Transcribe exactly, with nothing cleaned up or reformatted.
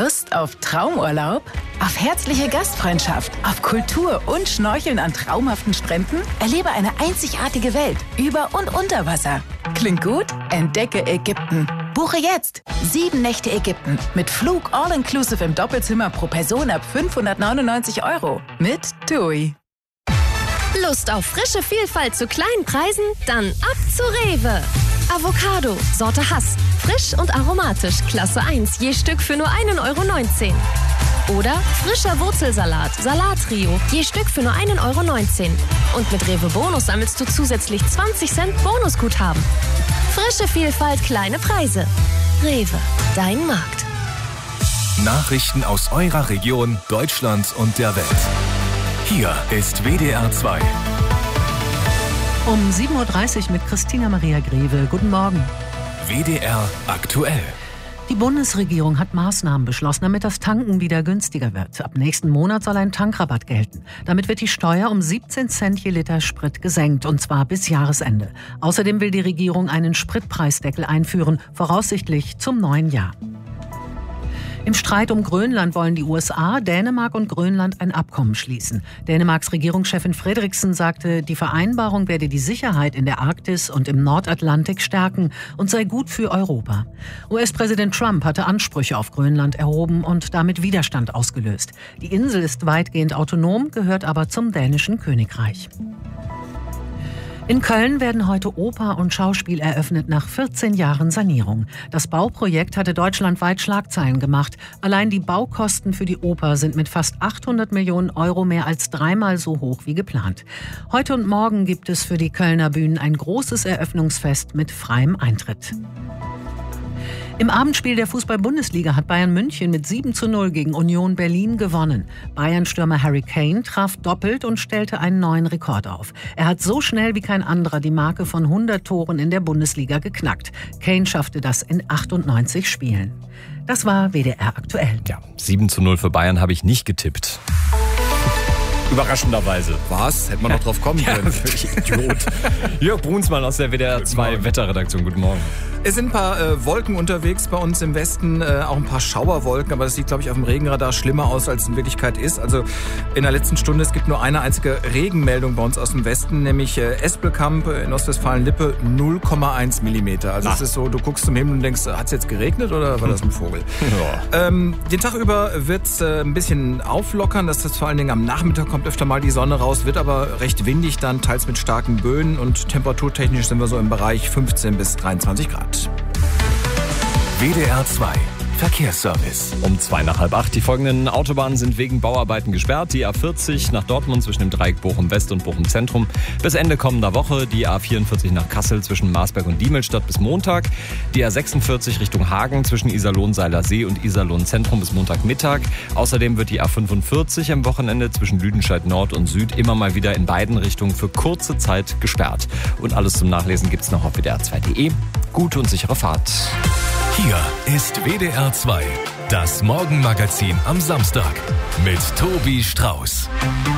Lust auf Traumurlaub? Auf herzliche Gastfreundschaft, auf Kultur und Schnorcheln an traumhaften Stränden? Erlebe eine einzigartige Welt über und unter Wasser. Klingt gut? Entdecke Ägypten. Buche jetzt sieben Nächte Ägypten mit Flug all-inclusive im Doppelzimmer pro Person ab fünfhundertneunundneunzig Euro mit TUI. Lust auf frische Vielfalt zu kleinen Preisen? Dann ab zu Rewe. Avocado, Sorte Hass. Frisch und aromatisch, Klasse eins, je Stück für nur einen Euro neunzehn. Oder frischer Wurzelsalat, Salattrio, je Stück für nur einen Euro neunzehn. Und mit Rewe Bonus sammelst du zusätzlich zwanzig Cent Bonusguthaben. Frische Vielfalt, kleine Preise. Rewe, dein Markt. Nachrichten aus eurer Region, Deutschland und der Welt. Hier ist W D R zwei. Um sieben Uhr dreißig mit Christina Maria Greve. Guten Morgen. W D R aktuell. Die Bundesregierung hat Maßnahmen beschlossen, damit das Tanken wieder günstiger wird. Ab nächsten Monat soll ein Tankrabatt gelten. Damit wird die Steuer um siebzehn Cent je Liter Sprit gesenkt, und zwar bis Jahresende. Außerdem will die Regierung einen Spritpreisdeckel einführen, voraussichtlich zum neuen Jahr. Im Streit um Grönland wollen die U S A, Dänemark und Grönland ein Abkommen schließen. Dänemarks Regierungschefin Frederiksen sagte, die Vereinbarung werde die Sicherheit in der Arktis und im Nordatlantik stärken und sei gut für Europa. U S-Präsident Trump hatte Ansprüche auf Grönland erhoben und damit Widerstand ausgelöst. Die Insel ist weitgehend autonom, gehört aber zum dänischen Königreich. In Köln werden heute Oper und Schauspiel eröffnet nach vierzehn Jahren Sanierung. Das Bauprojekt hatte deutschlandweit Schlagzeilen gemacht. Allein die Baukosten für die Oper sind mit fast achthundert Millionen Euro mehr als dreimal so hoch wie geplant. Heute und morgen gibt es für die Kölner Bühnen ein großes Eröffnungsfest mit freiem Eintritt. Im Abendspiel der Fußball-Bundesliga hat Bayern München mit sieben zu null gegen Union Berlin gewonnen. Bayern-Stürmer Harry Kane traf doppelt und stellte einen neuen Rekord auf. Er hat so schnell wie kein anderer die Marke von hundert Toren in der Bundesliga geknackt. Kane schaffte das in achtundneunzig Spielen. Das war W D R aktuell. Ja, sieben zu null für Bayern habe ich nicht getippt. Überraschenderweise. Was? Hätte man noch drauf kommen können. Ja, Idiot. Jörg Brunsmann aus der W D R zwei Wetterredaktion. Guten Morgen. Es sind ein paar äh, Wolken unterwegs bei uns im Westen, äh, auch ein paar Schauerwolken, aber das sieht, glaube ich, auf dem Regenradar schlimmer aus, als es in Wirklichkeit ist. Also in der letzten Stunde, es gibt nur eine einzige Regenmeldung bei uns aus dem Westen, nämlich äh, Espelkamp in Ostwestfalen-Lippe, null Komma eins Millimeter. Also es ist so, du guckst zum Himmel und denkst, hat es jetzt geregnet oder war das ein Vogel? Ja. Ähm, den Tag über wird es äh, ein bisschen auflockern, dass das vor allen Dingen am Nachmittag kommt öfter mal die Sonne raus, wird aber recht windig dann, teils mit starken Böen, und temperaturtechnisch sind wir so im Bereich fünfzehn bis dreiundzwanzig Grad. W D R zwei Verkehrsservice. Um zwei nach halb acht. Die folgenden Autobahnen sind wegen Bauarbeiten gesperrt. Die A vierzig nach Dortmund zwischen dem Dreieck Bochum West und Bochum Zentrum bis Ende kommender Woche. Die A vierundvierzig nach Kassel zwischen Marsberg und Diemelstadt bis Montag. Die A sechsundvierzig Richtung Hagen zwischen Iserlohn-Seilersee und Iserlohn-Zentrum bis Montagmittag. Außerdem wird die A fünfundvierzig am Wochenende zwischen Lüdenscheid Nord und Süd immer mal wieder in beiden Richtungen für kurze Zeit gesperrt. Und alles zum Nachlesen gibt's noch auf W D R zwei Punkt de. Gute und sichere Fahrt. Hier ist W D R zwei, das Morgenmagazin am Samstag mit Tobi Strauß.